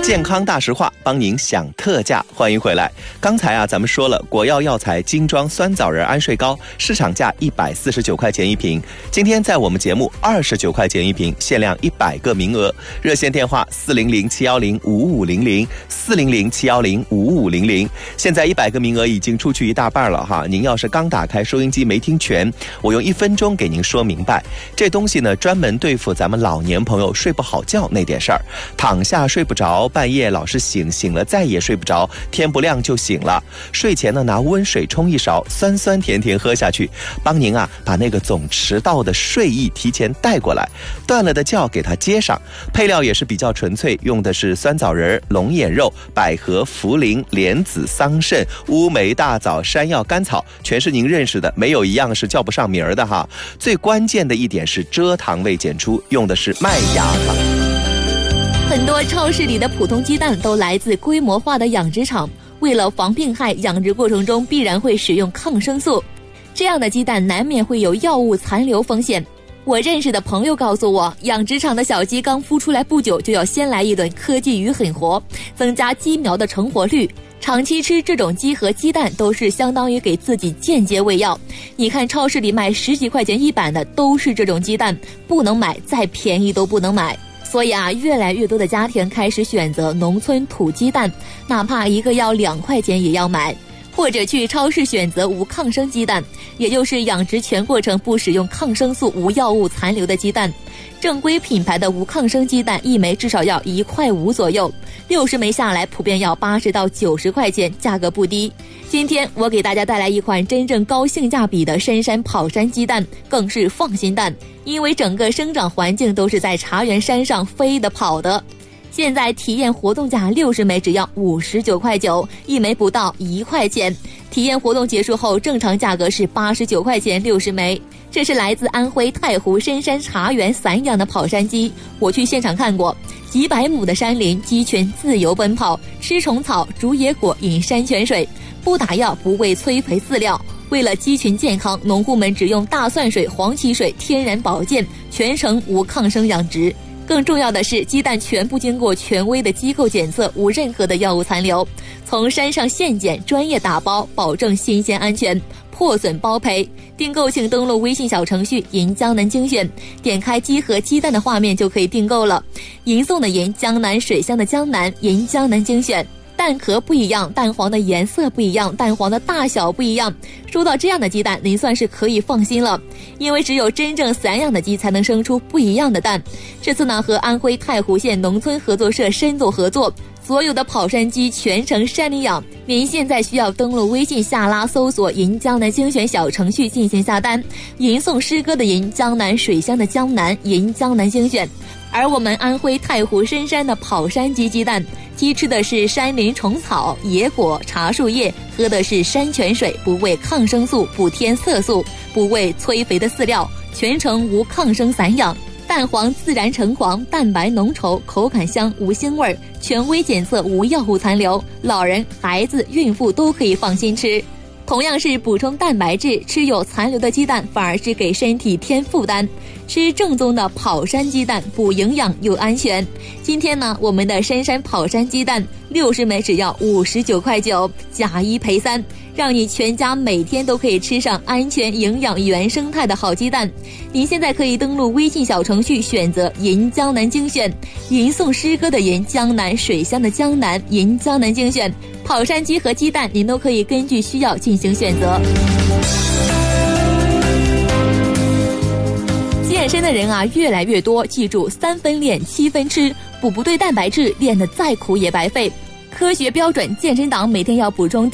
健康大实话，帮您享特价，欢迎回来。刚才咱们说了，国药药材精装酸枣仁安睡膏市场价149块钱一瓶，今天在我们节目29块钱一瓶，限量100个名额。热线电话400-710-5500，400-710-5500。现在100个名额已经出去一大半了哈，您要是刚打开收音机没听全，我用1分钟给您说明白。这东西呢，专门对付咱们老年朋友睡不好觉那点事儿，躺下睡不着，半夜老是醒，醒了再也睡不着，天不亮就醒了。睡前呢，拿温水冲一勺，酸酸甜甜喝下去，帮您把那个总迟到的睡意提前带过来，断了的觉给它接上。配料也是比较纯粹，用的是酸枣仁、龙眼肉、百合、茯苓、莲子、桑葚、乌梅、大枣、山药、甘草，全是您认识的，没有一样是叫不上名儿的哈。最关键的一点是蔗糖未检出，用的是麦芽糖。 很多超市里的普通鸡蛋都来自规模化的养殖场，为了防病害，养殖过程中必然会使用抗生素，这样的鸡蛋难免会有药物残留风险。我认识的朋友告诉我，养殖场的小鸡刚孵出来不久，就要先来一顿科技与狠活，增加鸡苗的成活率。长期吃这种鸡和鸡蛋都是相当于给自己间接喂药。你看超市里卖10几块钱一板的都是这种鸡蛋，不能买，再便宜都不能买。所以越来越多的家庭开始选择农村土鸡蛋，哪怕一个要2块钱也要买，或者去超市选择无抗生鸡蛋，也就是养殖全过程不使用抗生素、无药物残留的鸡蛋。正规品牌的无抗生鸡蛋一枚至少要1.5块左右，60枚下来普遍要80到90块钱，价格不低。今天我给大家带来一款真正高性价比的深山跑山鸡蛋，更是放心蛋，因为整个生长环境都是在茶园山上飞的跑的。现在体验活动价60枚只要59块9，一枚不到1块钱。体验活动结束后，正常价格是89块钱60枚。这是来自安徽太湖深山茶园散养的跑山鸡，我去现场看过，几百亩的山林，鸡群自由奔跑，吃虫草、逐野果、饮山泉水，不打药，不喂催肥饲料。为了鸡群健康，农户们只用大蒜水、黄芪水，天然保健，全程无抗生养殖。更重要的是，鸡蛋全部经过权威的机构检测，无任何的药物残留，从山上现检，专业打包，保证新鲜安全，破损包赔。订购请登录微信小程序银江南精选，点开鸡和鸡蛋的画面就可以订购了。银送的银，江南水乡的江南，银江南精选。蛋壳不一样，蛋黄的颜色不一样，蛋黄的大小不一样。收到这样的鸡蛋，您算是可以放心了，因为只有真正散养的鸡才能生出不一样的蛋。这次呢，和安徽太湖县农村合作社深度合作，所有的跑山鸡全程山里养。您现在需要登录微信下拉搜索银江南精选小程序进行下单，银送诗歌的银，江南水乡的江南，银江南精选。而我们安徽太湖深山的跑山鸡鸡蛋，鸡吃的是山林虫草、野果、茶树叶，喝的是山泉水，不喂抗生素，不添色素，不喂催肥的饲料，全程无抗生散养。蛋黄自然橙黄，蛋白浓稠，口感香，无腥味，权威检测无药物残留，老人、孩子、孕妇都可以放心吃。同样是补充蛋白质，吃有残留的鸡蛋反而是给身体添负担。吃正宗的跑山鸡蛋，补营养又安全。今天呢，我们的深山跑山鸡蛋60枚只要59块9，加1赔3，让你全家每天都可以吃上安全、营养、原生态的好鸡蛋。您现在可以登录微信小程序，选择银江南精选，银送诗歌的银，江南水乡的江南，银江南精选。跑山鸡和鸡蛋，您都可以根据需要进行选择。健身的人越来越多，记住3分练7分吃，补不对蛋白质，练得再苦也白费。科学标准健身党每天要补充